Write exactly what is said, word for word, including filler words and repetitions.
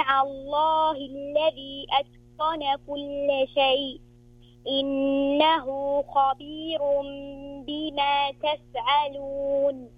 مع الله الذي أتقن كل شيء إنه خبير بما تفعلون